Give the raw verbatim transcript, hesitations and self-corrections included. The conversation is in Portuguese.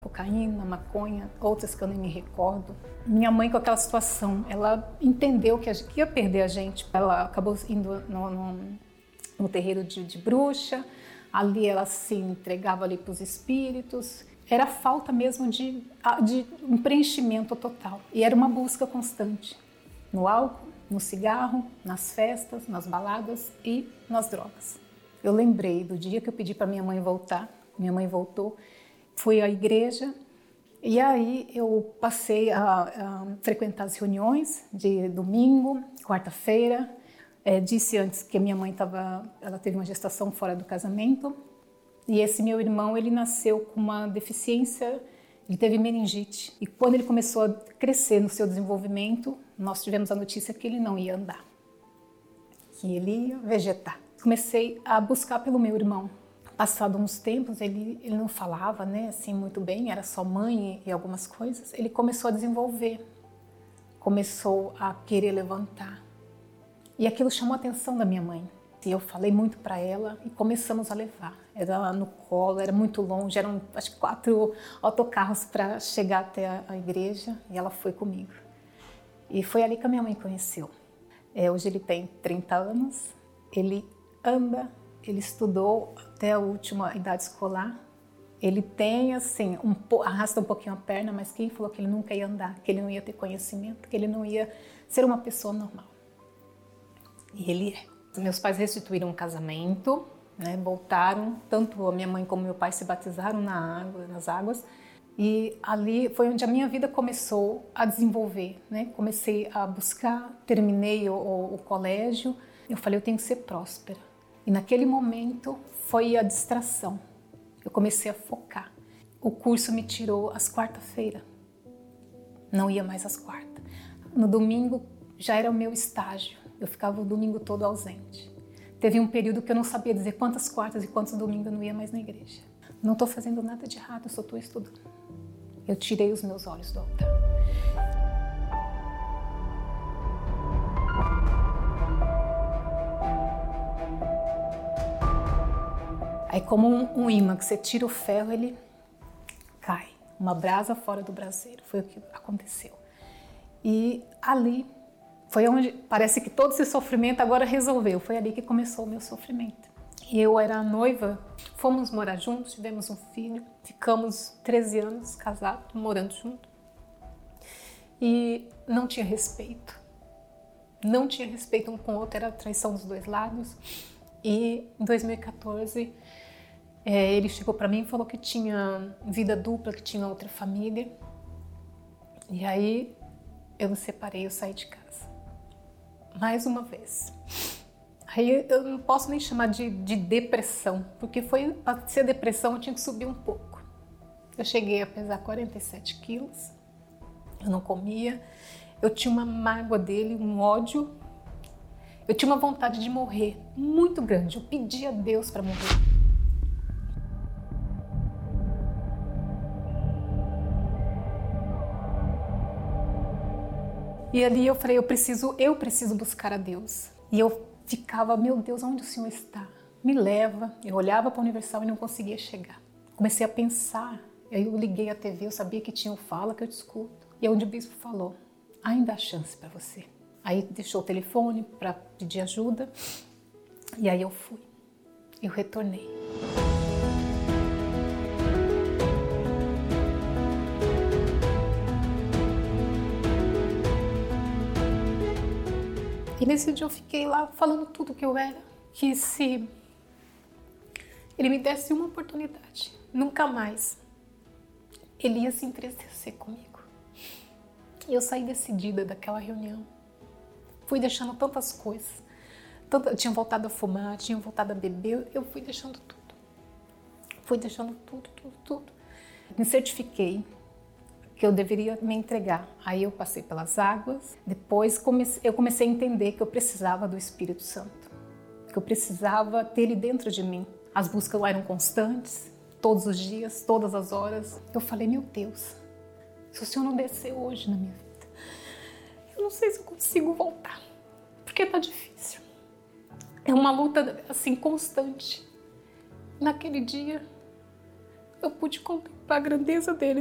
Cocaína, maconha, outras que eu nem me recordo. Minha mãe, com aquela situação, ela entendeu que, a gente, que ia perder a gente. Ela acabou indo no, no, no terreiro de, de bruxa, ali ela se entregava ali para os espíritos. Era falta mesmo de, de um preenchimento total. E era uma busca constante no álcool, no cigarro, nas festas, nas baladas e nas drogas. Eu lembrei do dia que eu pedi para minha mãe voltar. Minha mãe voltou. Fui à igreja e aí eu passei a, a frequentar as reuniões de domingo, quarta-feira. É, disse antes que a minha mãe tava, ela teve uma gestação fora do casamento e esse meu irmão, ele nasceu com uma deficiência, ele teve meningite. E quando ele começou a crescer no seu desenvolvimento, nós tivemos a notícia que ele não ia andar, que ele ia vegetar. Comecei a buscar pelo meu irmão. Passado uns tempos, ele, ele não falava, né, assim, muito bem, era só mãe e, e algumas coisas. Ele começou a desenvolver, começou a querer levantar. E aquilo chamou a atenção da minha mãe. E eu falei muito para ela e começamos a levar. Era no colo, era muito longe, eram acho que quatro autocarros para chegar até a, a igreja e ela foi comigo. E foi ali que a minha mãe conheceu. É, hoje ele tem trinta anos, ele anda, ele estudou até a última idade escolar. Ele tem, assim, um, arrasta um pouquinho a perna, mas quem falou que ele nunca ia andar, que ele não ia ter conhecimento, que ele não ia ser uma pessoa normal. E ele é. Meus pais restituíram um casamento, né, voltaram, tanto a minha mãe como meu pai se batizaram na água, nas águas. E ali foi onde a minha vida começou a desenvolver, né? Comecei a buscar, terminei o, o, o colégio. Eu falei, eu tenho que ser próspera. E naquele momento foi a distração. Eu comecei a focar. O curso me tirou às quarta-feira. Não ia mais às quartas. No domingo já era o meu estágio. Eu ficava o domingo todo ausente. Teve um período que eu não sabia dizer quantas quartas e quantos domingos eu não ia mais na igreja. Não estou fazendo nada de errado, eu só estou estudando. Eu tirei os meus olhos do altar. Aí como um, um imã que você tira o ferro, ele cai. Uma brasa fora do braseiro. Foi o que aconteceu. E ali foi onde parece que todo esse sofrimento agora resolveu. Foi ali que começou o meu sofrimento. E eu era noiva, fomos morar juntos, tivemos um filho. Ficamos treze anos casados, morando juntos. E não tinha respeito. Não tinha respeito um com o outro, era traição dos dois lados. E em dois mil e quatorze, é, ele chegou para mim e falou que tinha vida dupla, que tinha outra família. E aí eu me separei, eu saí de casa. Mais uma vez. Aí eu não posso nem chamar de, de depressão, porque foi, para ser depressão eu tinha que subir um pouco. Eu cheguei a pesar quarenta e sete quilos, eu não comia, eu tinha uma mágoa dele, um ódio. Eu tinha uma vontade de morrer muito grande. Eu pedi a Deus para morrer. E ali eu falei, eu preciso, eu preciso buscar a Deus. E eu ficava, meu Deus, onde o Senhor está? Me leva. Eu olhava para a Universal e não conseguia chegar. Comecei a pensar. Aí eu liguei a T V, eu sabia que tinha o Fala, que eu te escuto. E é onde o bispo falou, ainda há chance para você. Aí deixou o telefone para pedir ajuda e aí eu fui, eu retornei. E nesse dia eu fiquei lá falando tudo que eu era, que se ele me desse uma oportunidade, nunca mais ele ia se entristecer comigo. E eu saí decidida daquela reunião. Fui deixando tantas coisas. Eu tinha voltado a fumar, tinha voltado a beber, eu fui deixando tudo. Fui deixando tudo, tudo, tudo. Me certifiquei que eu deveria me entregar. Aí eu passei pelas águas. Depois comecei, eu comecei a entender que eu precisava do Espírito Santo. Que eu precisava ter ele dentro de mim. As buscas eram constantes, todos os dias, todas as horas. Eu falei, meu Deus, se o Senhor não descer hoje na minha vida, eu não sei se eu consigo voltar, porque tá difícil. É uma luta, assim, constante. Naquele dia, eu pude contemplar a grandeza dele